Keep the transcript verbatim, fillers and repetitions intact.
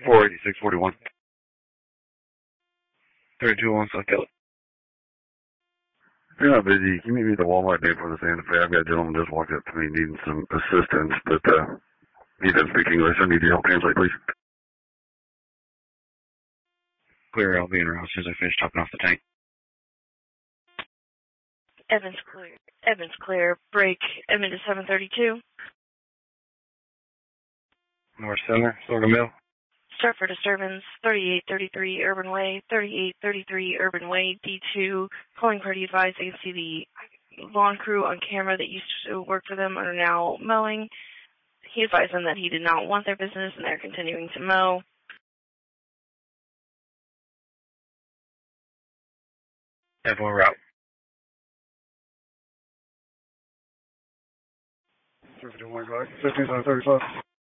four eighty-six forty-one. thirty-two one South Kelly. You're not busy. Can you meet me at the Walmart day for the Santa Fe? I've got a gentleman just walked up to me needing some assistance, but uh, he doesn't speak English. I need your help translate, please. Clear, I'll be in around as soon as I finish topping off the tank. Evans clear. Evans clear. Break. Edmond to seven thirty-two. North Center, Sorghum Mill. Start for disturbance. thirty-eight thirty-three Urban Way. thirty-eight thirty-three Urban Way. D two. Calling party advised. They can see the lawn crew on camera that used to work for them are now mowing. He advised them that he did not want their business and they're continuing to mow. F one route. fifty-one, fifteen thirty-five.